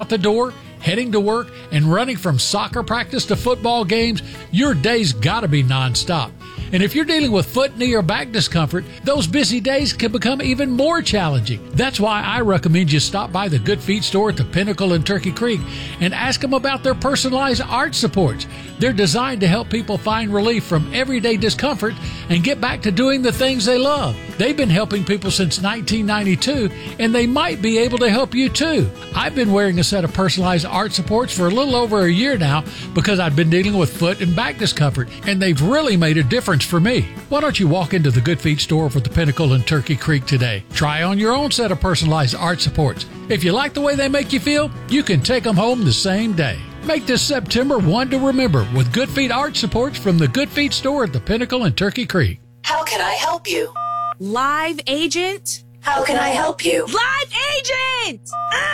out the door, heading to work, and running from soccer practice to football games, your day's got to be nonstop. And if you're dealing with foot, knee, or back discomfort, those busy days can become even more challenging. That's why I recommend you stop by the Good Feet store at the Pinnacle in Turkey Creek and ask them about their personalized arch supports. They're designed to help people find relief from everyday discomfort and get back to doing the things they love. They've been helping people since 1992, and they might be able to help you too. I've been wearing a set of personalized arch supports for a little over a year now because I've been dealing with foot and back discomfort, and they've really made a difference for me. Why don't you walk into the Good Feet store for the Pinnacle in Turkey Creek today? Try on your own set of personalized arch supports. If you like the way they make you feel, you can take them home the same day. Make this September one to remember with Good Feet arch supports from the Good Feet store at the Pinnacle in Turkey Creek. How can I help you? Live agent? How can I help you? Live agent!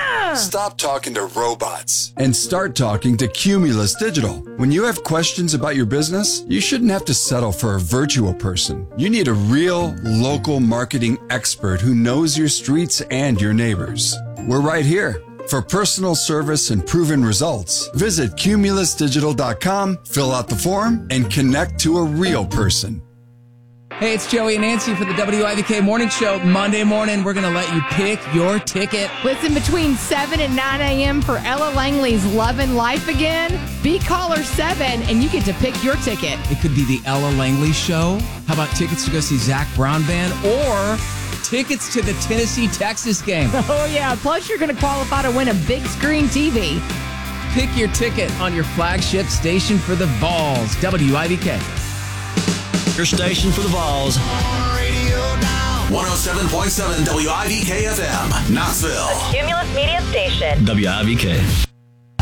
Stop talking to robots and start talking to Cumulus Digital. When you have questions about your business, you shouldn't have to settle for a virtual person. You need a real local marketing expert who knows your streets and your neighbors. We're right here. For personal service and proven results, visit cumulusdigital.com, fill out the form, and connect to a real person. Hey, it's Joey and Nancy for the WIVK Morning Show. Monday morning, we're going to let you pick your ticket. Listen between 7 and 9 a.m. for Ella Langley's Lovin' Life Again. Be caller 7 and you get to pick your ticket. It could be the Ella Langley Show. How about tickets to go see Zach Brown Band or tickets to the Tennessee-Texas game? Oh, yeah. Plus, you're going to qualify to win a big screen TV. Pick your ticket on your flagship station for the Vols, WIVK. Your station for the Vols. 107.7 WIVK FM, Knoxville. A Cumulus Media Station. WIVK.